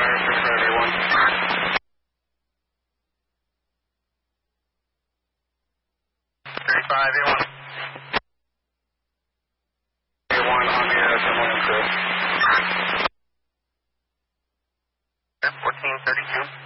35, A1. A1 on the Des Moines crew. 1432.